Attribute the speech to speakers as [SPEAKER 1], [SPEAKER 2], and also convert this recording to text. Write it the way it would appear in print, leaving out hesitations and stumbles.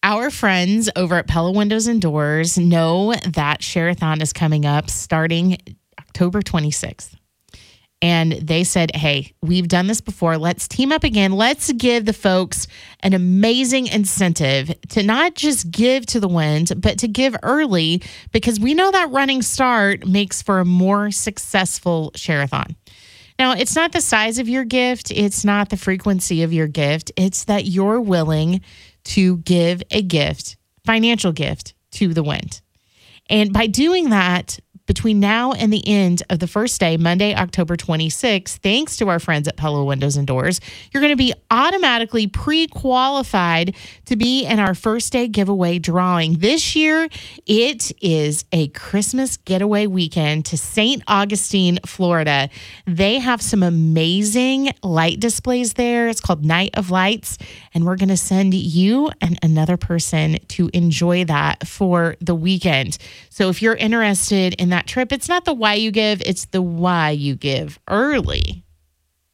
[SPEAKER 1] Our friends over at Pella Windows and Doors know that Share-a-thon is coming up starting October 26th. And they said, hey, we've done this before. Let's team up again. Let's give the folks an amazing incentive to not just give to the wind, but to give early, because we know that running start makes for a more successful Share-a-thon. Now, it's not the size of your gift. It's not the frequency of your gift. It's that you're willing to give a gift, financial gift, to the wind. And by doing that, between now and the end of the first day, Monday, October 26th, thanks to our friends at Pella Windows and Doors, you're going to be automatically pre-qualified to be in our first day giveaway drawing. This year, it is a Christmas getaway weekend to St. Augustine, Florida. They have some amazing light displays there. It's called Night of Lights, and we're going to send you and another person to enjoy that for the weekend. So if you're interested in that trip, it's not the why you give, it's the why you give early.